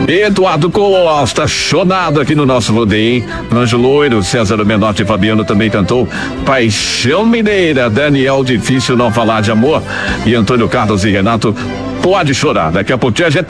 Eduardo Costa, chonado aqui no nosso rodeio, hein? Anjo Loiro, César Menotti e Fabiano também cantou Paixão Mineira, Daniel, difícil não falar de amor, e Antônio Carlos e Renato, pode chorar. Daqui a pouquinho a gente